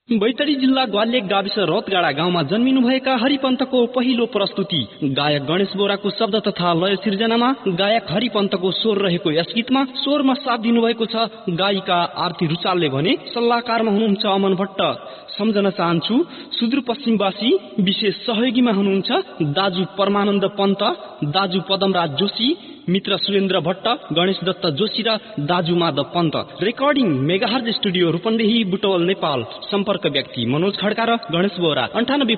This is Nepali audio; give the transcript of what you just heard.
बैतडी जिल्ला ग्वाल्यक गाविस रतगाडा गाउँमा जन्मिनुभएका हरिपन्तको पहिलो प्रस्तुति गायक गणेश बोराको शब्द तथा लय सिर्जनामा गायक हरिपन्तको स्वर रहेको यस गीतमा स्वरमा साथ दिनुभएको छ गायिका आरती रुचालले भने सल्लाहकारमा हुनुहुन्छ अमन भट्ट। सम्झन चाहन्छु सुदूरपश्चिमवासी विशेष सहयोगीमा हुनुहुन्छ दाजु परमानन्द पन्त, दाजु पदमराज जोशी, मित्र सुरेन्द्र भट्ट, गणेश दत्त जोशी र दाजु Madhav Pant. Recording megahertz studio Rupandehi Butwal Nepal. सम्पर्क व्यक्ति मनोज खड्का र गणेश बोरा 98